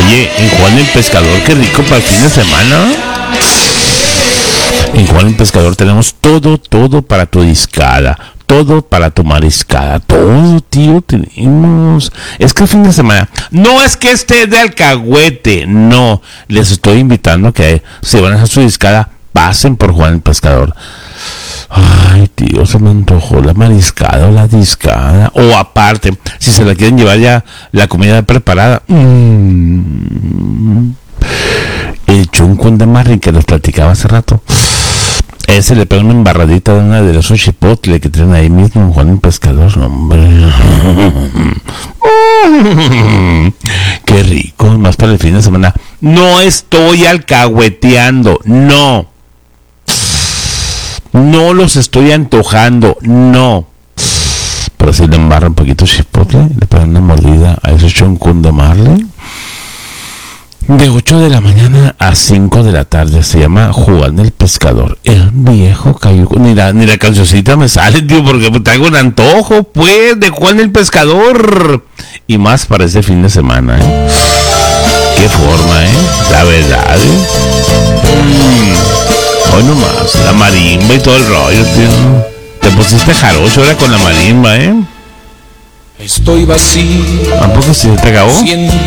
Oye, en Juan el Pescador, qué rico para el fin de semana. En Juan el Pescador tenemos todo para tu discada. Todo para tu mariscada. Todo, tío, tenemos. Es que el fin de semana. No es que esté de alcahuete. No. Les estoy invitando a que se van a hacer su discada. Pasen por Juan el Pescador. Ay, tío, se me antojó la mariscada o la discada. O aparte, si se la quieren llevar ya la comida preparada. El chuncún de Marrin que les platicaba hace rato. Ese le pega una embarradita de una de los chipotle que tienen ahí mismo en Juan el Pescador. Hombre. Qué rico, más para el fin de semana. No estoy alcahueteando, no. No los estoy antojando, no. Pero si le embarra un poquito chipotle, le pegan una mordida a ese chuncún de Marley. De 8 de la mañana a 5 de la tarde. Se llama Juan el Pescador. El viejo cayó. Ni la cancioncita me sale, tío, porque traigo un antojo, pues, de Juan el Pescador. Y más para este fin de semana, ¿eh? Qué forma, ¿eh? La verdad, ¿eh? Hoy nomás, la marimba y todo el rollo, tío. Te pusiste jarocho ahora con la marimba, ¿eh? Estoy vacío. ¿Tampoco si te acabó?